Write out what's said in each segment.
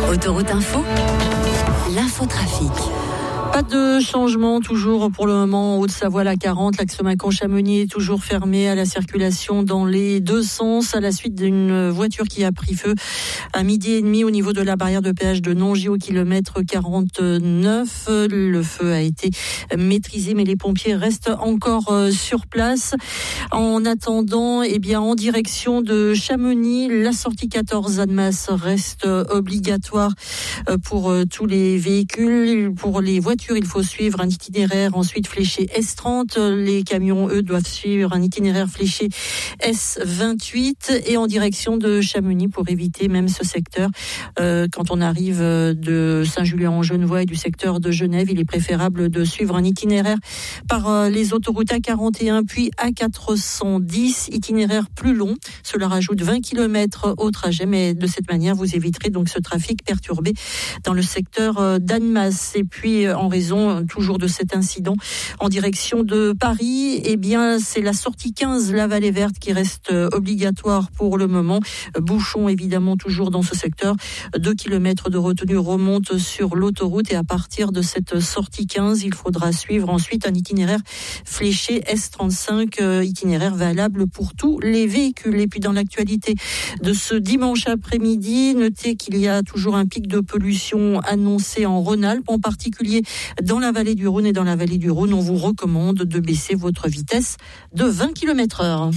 Autoroute Info, l'infotrafic. Pas de changement toujours pour le moment en Haute-Savoie, la 40, l'axe Mâcon-Chamonix est toujours fermé à la circulation dans les deux sens à la suite d'une voiture qui a pris feu à 12h30 au niveau de la barrière de péage de Nongy au kilomètre 49. Le feu a été maîtrisé mais les pompiers restent encore sur place. En attendant, en direction de Chamonix, la sortie 14 Annemasse reste obligatoire pour tous les véhicules. Pour les voitures, il faut suivre un itinéraire ensuite fléché S30. Les camions, eux, doivent suivre un itinéraire fléché S28 et en direction de Chamonix pour éviter même ce secteur. Quand on arrive de Saint-Julien-en-Genevois et du secteur de Genève, il est préférable de suivre un itinéraire par les autoroutes A41 puis A410, itinéraire plus long. Cela rajoute 20 km au trajet, mais de cette manière, vous éviterez donc ce trafic perturbé dans le secteur d'Annemasse. Et puis, en raison toujours de cet incident en direction de Paris, c'est la sortie 15, la Vallée Verte, qui reste obligatoire pour le moment. Bouchon évidemment toujours dans ce secteur. 2 km de retenue remontent sur l'autoroute et à partir de cette sortie 15, il faudra suivre ensuite un itinéraire fléché S35, itinéraire valable pour tous les véhicules. Et puis dans l'actualité de ce dimanche après-midi, notez qu'il y a toujours un pic de pollution annoncé en Rhône-Alpes, en particulier dans la vallée du Rhône et dans la vallée du Rhône. On vous recommande de baisser votre vitesse de 20 km/h.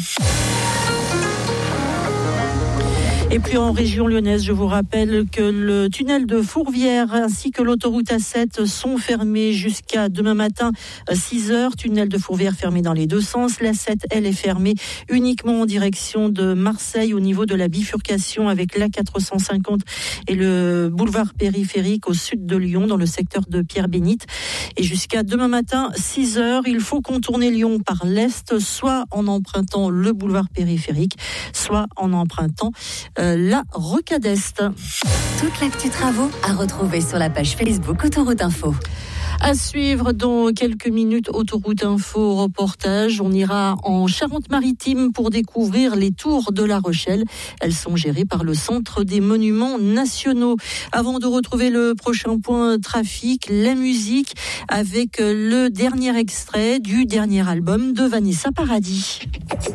Et puis en région lyonnaise, je vous rappelle que le tunnel de Fourvière ainsi que l'autoroute A7 sont fermés jusqu'à demain matin 6h. Tunnel de Fourvière fermé dans les deux sens. L'A7, elle, est fermée uniquement en direction de Marseille au niveau de la bifurcation avec l'A450 et le boulevard périphérique au sud de Lyon dans le secteur de Pierre-Bénite. Et jusqu'à demain matin 6h, il faut contourner Lyon par l'est, soit en empruntant le boulevard périphérique, soit en empruntant la rocade est. Toute l'actu travaux à retrouver sur la page Facebook Autoroute Info. À suivre dans quelques minutes, Autoroute Info reportage. On ira en Charente-Maritime pour découvrir les tours de La Rochelle. Elles sont gérées par le Centre des Monuments Nationaux. Avant de retrouver le prochain point trafic, la musique avec le dernier extrait du dernier album de Vanessa Paradis.